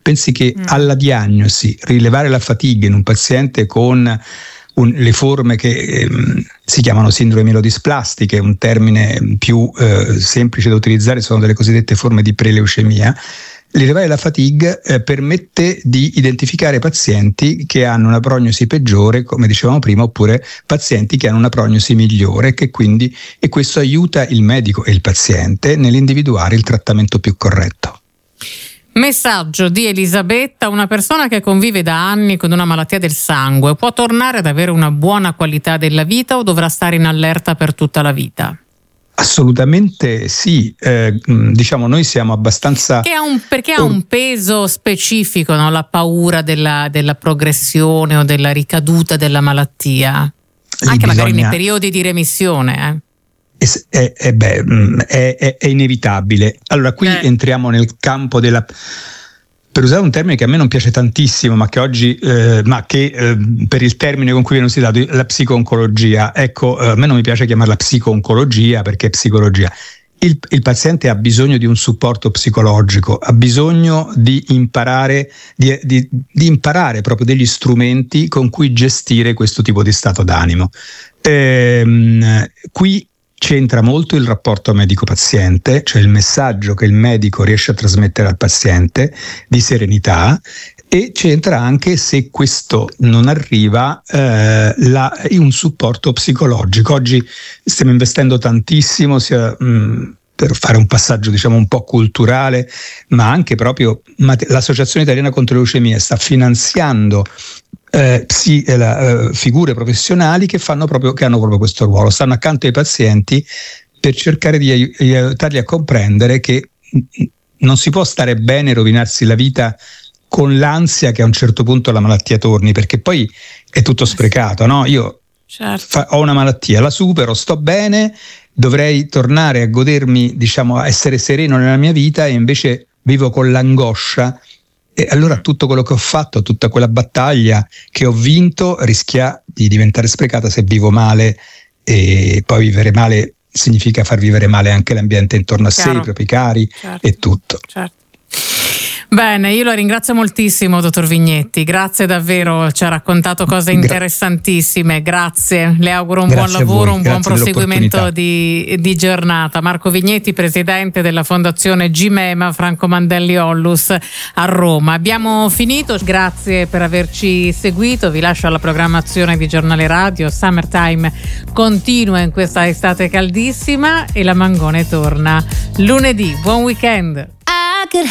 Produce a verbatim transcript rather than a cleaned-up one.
Pensi che mm. alla diagnosi, rilevare la fatiga in un paziente con un, le forme che eh, si chiamano sindrome mielodisplastiche, un termine più eh, semplice da utilizzare, sono delle cosiddette forme di preleucemia. Rilevare la fatigue eh, permette di identificare pazienti che hanno una prognosi peggiore, come dicevamo prima, oppure pazienti che hanno una prognosi migliore, che quindi, e questo aiuta il medico e il paziente nell'individuare il trattamento più corretto. Messaggio di Elisabetta: una persona che convive da anni con una malattia del sangue può tornare ad avere una buona qualità della vita o dovrà stare in allerta per tutta la vita? Assolutamente sì, eh, diciamo noi siamo abbastanza... Che ha un, perché ha un peso specifico, no? La paura della, della progressione o della ricaduta della malattia, anche bisogna... magari nei periodi di remissione. Eh. È, è, beh, è, è, è inevitabile. Allora qui eh. entriamo nel campo della... Per usare un termine che a me non piace tantissimo, ma che oggi, eh, ma che eh, per il termine con cui viene utilizzato, la psico-oncologia, ecco, eh, a me non mi piace chiamarla psico-oncologia perché è psicologia. Il, il paziente ha bisogno di un supporto psicologico, ha bisogno di imparare, di, di, di imparare proprio degli strumenti con cui gestire questo tipo di stato d'animo. Ehm, qui c'entra molto il rapporto medico-paziente, cioè il messaggio che il medico riesce a trasmettere al paziente di serenità, e c'entra anche, se questo non arriva, eh, la, un supporto psicologico. Oggi stiamo investendo tantissimo sia mh, per fare un passaggio diciamo un po' culturale, ma anche proprio l'Associazione Italiana contro le Leucemie sta finanziando Eh, psi, eh, la, eh, figure professionali che fanno proprio che hanno proprio questo ruolo, stanno accanto ai pazienti per cercare di, ai- di aiutarli a comprendere che mh, non si può stare bene e rovinarsi la vita con l'ansia che a un certo punto la malattia torni, perché poi è tutto sprecato, no? Io certo. fa, ho una malattia, la supero, sto bene, dovrei tornare a godermi, diciamo, a essere sereno nella mia vita, e invece vivo con l'angoscia. E allora tutto quello che ho fatto, tutta quella battaglia che ho vinto, rischia di diventare sprecata se vivo male, e poi vivere male significa far vivere male anche l'ambiente intorno a Chiaro. sé, i propri cari, certo. e tutto. Certo. Bene, io la ringrazio moltissimo, dottor Vignetti, grazie davvero, ci ha raccontato cose interessantissime, grazie, le auguro un grazie buon lavoro, voi, un buon proseguimento di, di giornata. Marco Vignetti, presidente della fondazione Gimema Franco Mandelli Ollus a Roma. Abbiamo finito, grazie per averci seguito, vi lascio alla programmazione di Giornale Radio. Summertime continua in questa estate caldissima e la Mangone torna lunedì. Buon weekend.